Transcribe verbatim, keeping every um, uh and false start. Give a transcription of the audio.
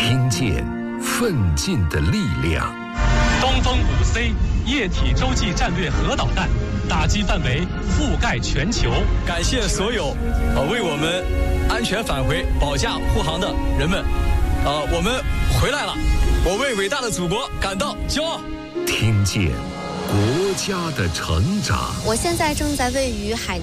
听见奋进的力量。 东风五 C 液体洲际战略核导弹，打击范围覆盖全球。 感谢所有呃为我们安全返回、保驾护航的人们，呃，我们回来了，我为伟大的祖国感到骄傲。 听见国家的成长。 我现在正在位于海